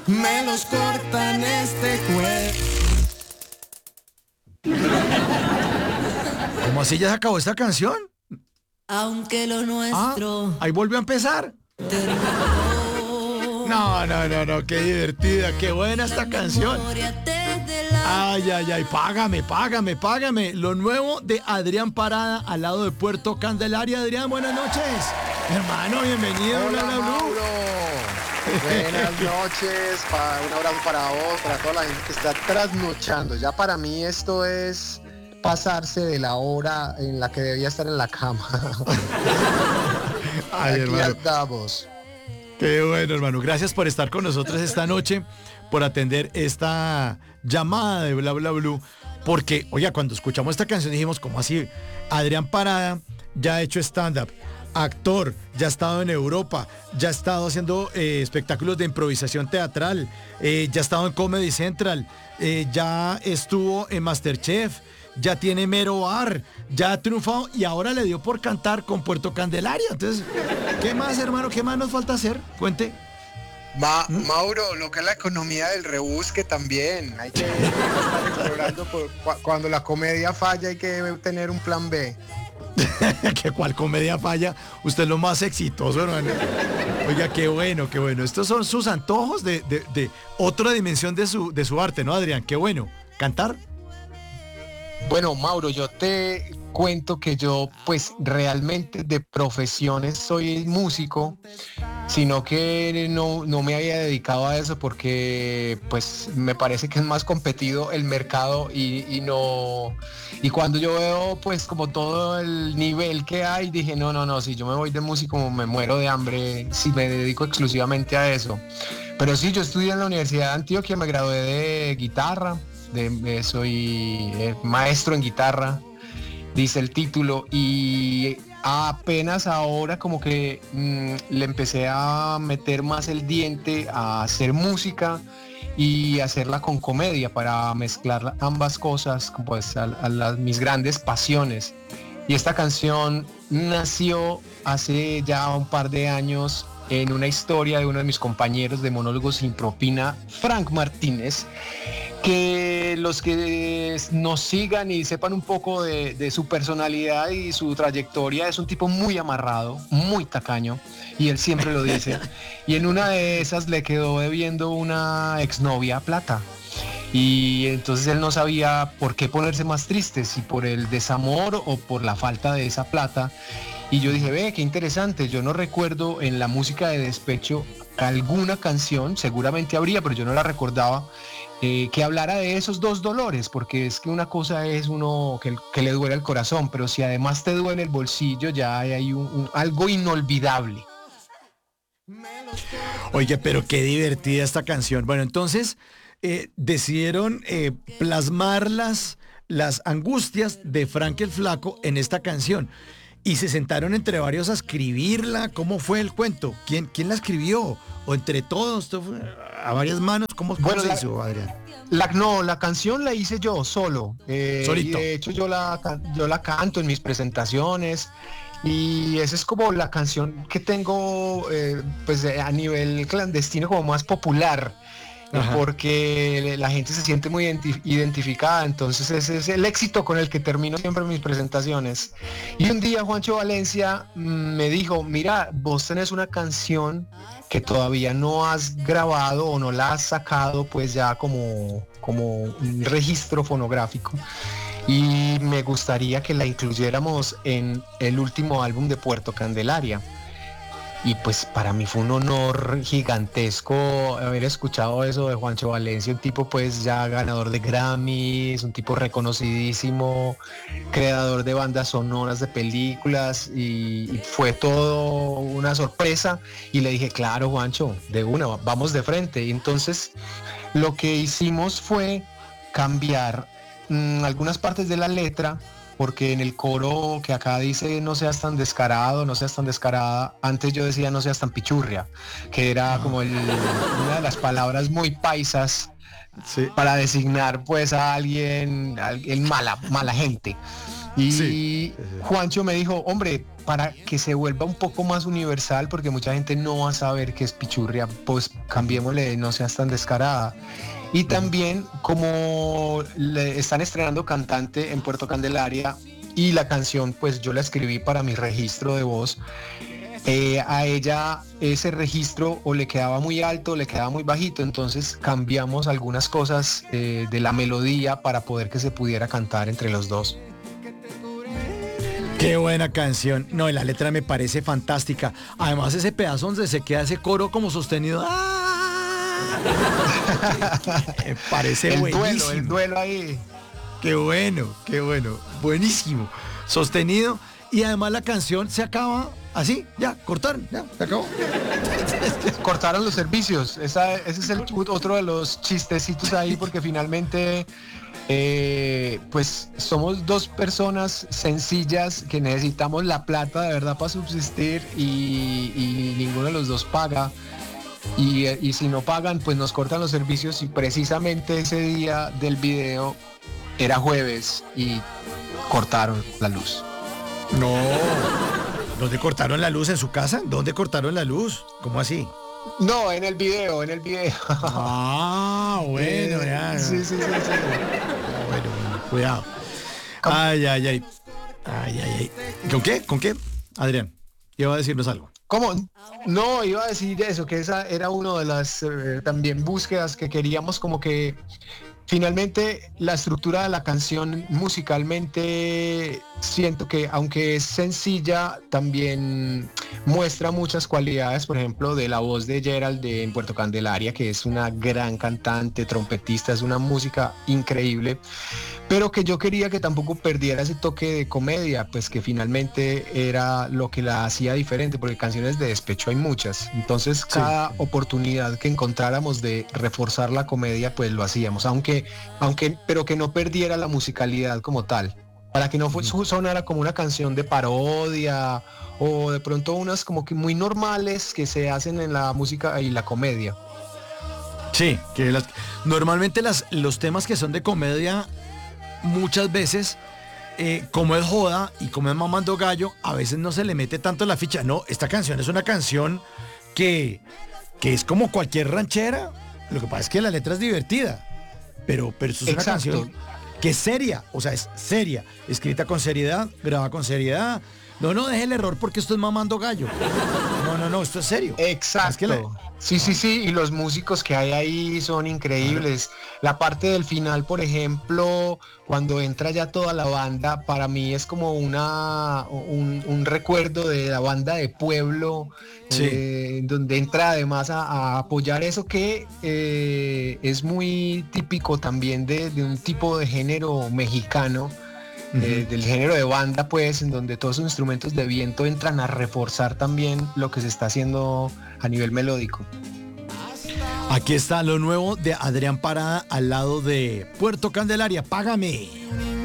me los cortan este cuerpo. ¿Cómo así ya se acabó esta canción? Aunque lo nuestro ahí volvió a empezar. No, qué divertida, qué buena esta canción. Ay, págame. Lo nuevo de Adrián Parada al lado de Puerto Candelaria. Adrián, buenas noches. Hermano, bienvenido. Hola, Mauro. Buenas noches, un abrazo para vos, para toda la gente que está trasnochando. Ya para mí esto es pasarse de la hora en la que debía estar en la cama. Ay, aquí hermano. andamos. Qué bueno, hermano. Gracias por estar con nosotros esta noche, por atender esta llamada de Bla Bla Blue. Porque, oiga, cuando escuchamos esta canción dijimos, ¿cómo así? Adrián Parada ya ha hecho stand-up, actor, ya ha estado en Europa, ya ha estado haciendo espectáculos de improvisación teatral, ya ha estado en Comedy Central, ya estuvo en MasterChef, ya tiene mero bar, ya ha triunfado y ahora le dio por cantar con Puerto Candelaria. Entonces, ¿qué más, hermano? ¿Qué más nos falta hacer? Cuente. Mauro, lo que es la economía del rebusque también. Hay que estar explorando cuando la comedia falla, hay que tener un plan B. ¿Que cuál comedia falla? Usted es lo más exitoso, hermano. Oiga, qué bueno. Estos son sus antojos de otra dimensión de su arte, ¿no, Adrián? Qué bueno. ¿Cantar? Bueno, Mauro, yo te cuento que yo pues realmente de profesiones soy músico, sino que no me había dedicado a eso porque pues me parece que es más competido el mercado y cuando yo veo pues como todo el nivel que hay, dije no, si yo me voy de músico me muero de hambre si me dedico exclusivamente a eso. Pero sí, yo estudié en la Universidad de Antioquia, me gradué de guitarra. Soy maestro en guitarra, dice el título, y apenas ahora como que le empecé a meter más el diente a hacer música y hacerla con comedia para mezclar ambas cosas, pues mis grandes pasiones. Y esta canción nació hace ya un par de años en una historia de uno de mis compañeros de Monólogos Sin Propina, Frank Martínez, que los que nos sigan y sepan un poco de su personalidad y su trayectoria, es un tipo muy amarrado, muy tacaño, y él siempre lo dice. Y en una de esas le quedó debiendo una exnovia plata. Y entonces él no sabía por qué ponerse más triste, si por el desamor o por la falta de esa plata. Y yo dije, ve, qué interesante, yo no recuerdo en la música de despecho alguna canción, seguramente habría, pero yo no la recordaba, que hablara de esos dos dolores, porque es que una cosa es uno que le duele el corazón, pero si además te duele el bolsillo, ya hay algo inolvidable. Oye, pero qué divertida esta canción. Bueno, entonces decidieron plasmar las angustias de Frank el Flaco en esta canción. Y se sentaron entre varios a escribirla. ¿Cómo fue el cuento? ¿Quién la escribió? ¿O entre todos? ¿Esto fue a varias manos? ¿Cómo se hizo, Adrián? La canción la hice yo solo. Solito. Y de hecho yo la canto en mis presentaciones. Y esa es como la canción que tengo pues a nivel clandestino como más popular. Porque la gente se siente muy identificada, entonces ese es el éxito con el que termino siempre mis presentaciones. Y un día Juancho Valencia me dijo, mira, vos tenés una canción que todavía no has grabado o no la has sacado pues ya como un registro fonográfico, y me gustaría que la incluyéramos en el último álbum de Puerto Candelaria. Y pues para mí fue un honor gigantesco haber escuchado eso de Juancho Valencia, un tipo pues ya ganador de Grammys, un tipo reconocidísimo, creador de bandas sonoras de películas, y fue todo una sorpresa. Y le dije, claro, Juancho, de una, vamos de frente. Y entonces lo que hicimos fue cambiar algunas partes de la letra, porque en el coro que acá dice no seas tan descarado, no seas tan descarada, antes yo decía no seas tan pichurria, que era como una de las palabras muy paisas, sí, para designar pues a alguien mala gente. Y Sí. Juancho me dijo, hombre, para que se vuelva un poco más universal, porque mucha gente no va a saber qué es pichurria, pues cambiémosle, no seas tan descarada. Y también como le están estrenando cantante en Puerto Candelaria y la canción pues yo la escribí para mi registro de voz, a ella ese registro o le quedaba muy alto o le quedaba muy bajito, entonces cambiamos algunas cosas de la melodía para poder que se pudiera cantar entre los dos. Qué buena canción. No, y la letra me parece fantástica. Además, ese pedazo donde se queda ese coro como sostenido. Me parece buenísimo. El duelo ahí. Qué bueno, qué bueno. Buenísimo. Sostenido. Y además la canción se acaba así. Ya, cortaron. Ya, se acabó. Cortaron los servicios. Ese es otro de los chistecitos ahí, porque finalmente pues somos dos personas sencillas que necesitamos la plata de verdad para subsistir y ninguno de los dos paga. Y si no pagan, pues nos cortan los servicios, y precisamente ese día del video era jueves y cortaron la luz. No. ¿Dónde cortaron la luz? ¿En su casa? ¿Dónde cortaron la luz? ¿Cómo así? No, en el video. Ah, bueno, ya. Sí. Bueno, cuidado. Ay. ¿Con qué? Adrián, iba a decirnos algo. ¿Cómo? No, iba a decir eso, que esa era una de las también búsquedas que queríamos, como que finalmente la estructura de la canción musicalmente siento que aunque es sencilla también muestra muchas cualidades, por ejemplo de la voz de Gerald en Puerto Candelaria, que es una gran cantante, trompetista, es una música increíble, pero que yo quería que tampoco perdiera ese toque de comedia, pues que finalmente era lo que la hacía diferente, porque canciones de despecho hay muchas, entonces cada oportunidad que encontráramos de reforzar la comedia pues lo hacíamos, pero que no perdiera la musicalidad como tal, para que no sonara como una canción de parodia o de pronto unas como que muy normales que se hacen en la música y la comedia. Sí, que normalmente los temas que son de comedia muchas veces, como es joda y como es mamando gallo, a veces no se le mete tanto la ficha. No, esta canción es una canción que es como cualquier ranchera. Lo que pasa es que la letra es divertida, pero esto es una canción que es seria, o sea, es seria, escrita con seriedad, grabada con seriedad. No deje el error porque esto es mamando gallo. No, esto es serio. Exacto. Sí, y los músicos que hay ahí son increíbles. La parte del final, por ejemplo, cuando entra ya toda la banda, para mí es como un recuerdo de la banda de pueblo, donde entra además a apoyar eso que es muy típico también de un tipo de género mexicano. Del género de banda, pues, en donde todos los instrumentos de viento entran a reforzar también lo que se está haciendo a nivel melódico. Aquí está lo nuevo de Adrián Parada al lado de Puerto Candelaria. Págame.